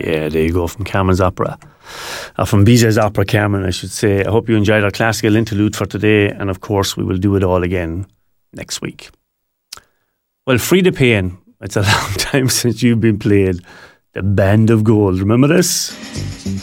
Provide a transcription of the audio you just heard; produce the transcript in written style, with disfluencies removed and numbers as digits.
Yeah, there you go, from Carmen's Opera. From Bizet's Opera, Carmen, I should say. I hope you enjoyed our classical interlude for today, and of course we will do it all again next week. Well, Frida Payne, it's a long time since you've been played. The Band of Gold, remember this?